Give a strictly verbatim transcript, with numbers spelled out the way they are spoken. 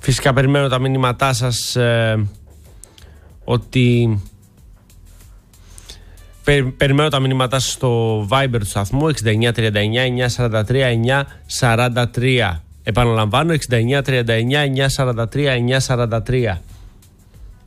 Φυσικά περιμένω τα μηνύματά σας ε, ότι περι, περιμένω τα μηνύματά σας στο Viber του σταθμού εξήντα εννιά τριάντα εννιά εννιακόσια σαράντα τρία εννιακόσια σαράντα τρία. Επαναλαμβάνω, εξήντα εννιά τριάντα εννιά εννιακόσια σαράντα τρία εννιακόσια σαράντα τρία.